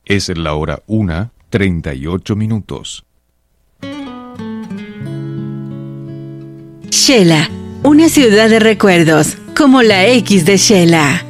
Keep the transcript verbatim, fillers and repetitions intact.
Es la hora una, treinta y ocho minutos. Shela, una ciudad de recuerdos, como la X de Shela.